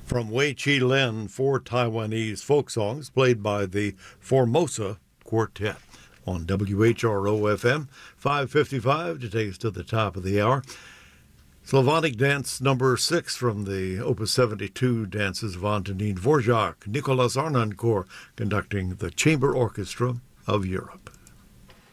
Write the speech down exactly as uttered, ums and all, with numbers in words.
From Wei Chi Lin, four Taiwanese folk songs played by the Formosa Quartet on W H R O F M five fifty-five to take us to the top of the hour. Slavonic dance number six from the Opus seventy-two dances of Antonin Dvorak, Nicolas Harnoncourt conducting the Chamber Orchestra of Europe.